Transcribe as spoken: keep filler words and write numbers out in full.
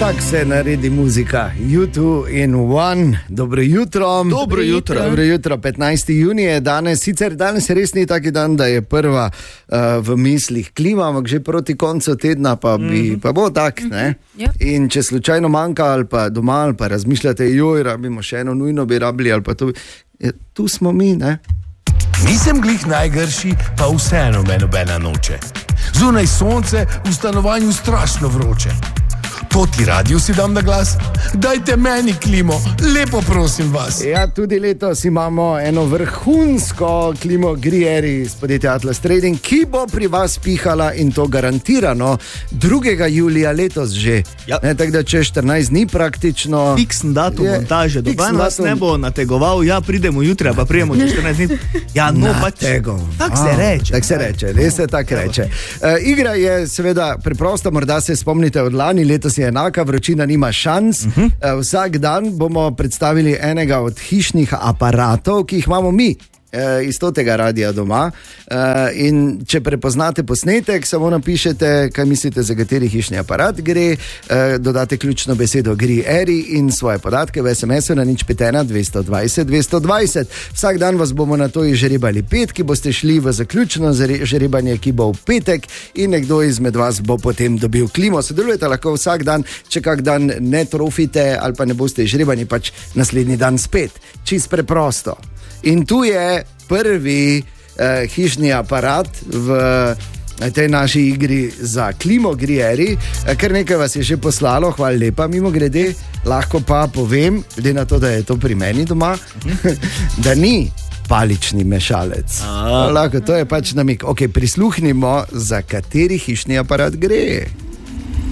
Tako se naredi muzika. U dva in ena. Dobro jutro. Dobro jutro. Dobro jutro. petnajsti junij je danes. Sicer danes res ni taki dan, da je prva uh, v mislih klima, ampak že proti koncu tedna pa, bi, mm. pa bo tak. Ne? Yep. In če slučajno manjka ali pa doma ali pa razmišljate, joj, rabimo še eno nujno bi rabili ali pa to. Je, tu smo mi, ne? Nisem glih najgrši, pa vseeno me nobena noče. Zunaj sonce, v stanovanju strašno vroče. Poti radio si dam na glas, dajte meni klimo, lepo prosim vas. Ja, tudi letos imamo eno vrhunsko klimo Grieri iz podjetja Atlas Trading, ki bo pri vas pihala in to garantirano drugega julija letos že. Ja. Ne, tako da če štirinajst dni praktično... Fiksen datum je, montaže, doben vas datum. ne bo nategoval, ja, pridemo jutri, pa prijemo čez štirinajst dni. Ja, no, pač, tak se reče. Tak se reče, res se tak reče. Uh, igra je seveda preprosta, morda se spomnite od lani, letos je enaka, vročina nima šans. Uh -huh. uh, vsak dan bomo predstavili enega od hišnih aparatov, ki jih imamo mi iz tega radia doma. In če prepoznate posnetek, samo napišete, kaj mislite, za kateri hišni aparat gre, dodate ključno besedo Grieri in svoje podatke v es em esu na nič pet ena dvesto dvajset dvesto dvajset. Vsak dan vas bomo na to izžrebali pet, ki boste šli v zaključno žrebanje, ki bo v petek, in nekdo izmed vas bo potem dobil klimo. Sodelujete lahko vsak dan, če kak dan ne trofite ali pa ne boste izžrebani, pač naslednji dan spet. Čist preprosto. In tu je prvi eh, hišni aparat v tej naši igri za klimo Grieri. Eh, kar nekaj vas je že poslalo, hvala lepa, mimo grede. Lahko pa povem, glede na to, da je to pri meni doma, da ni palični mešalec. Lahko, to je pač namik. Ok, prisluhnimo, za kateri hišni aparat gre.